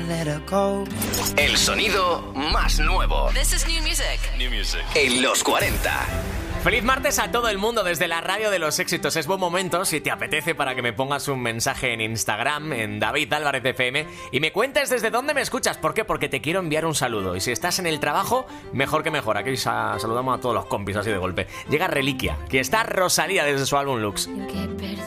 let her go. El sonido más nuevo. This is new music. New music. En los 40. Feliz martes a todo el mundo desde la radio de los éxitos. Es buen momento, si te apetece, para que me pongas un mensaje en Instagram, en David Álvarez FM, y me cuentes desde dónde me escuchas. ¿Por qué? Porque te quiero enviar un saludo. Y si estás en el trabajo, mejor que mejor. Aquí saludamos a todos los compis así de golpe. Llega Reliquia, que está Rosalía desde su álbum Lux.